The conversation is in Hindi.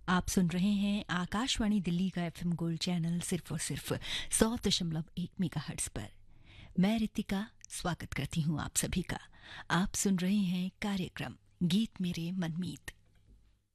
आप सुन रहे हैं आकाशवाणी दिल्ली का एफएम गोल्ड चैनल सिर्फ और सिर्फ 100.1 मेगाहर्ट्ज पर। मैं रितिका स्वागत करती हूँ आप सभी का। आप सुन रहे हैं कार्यक्रम गीत मेरे मनमीत।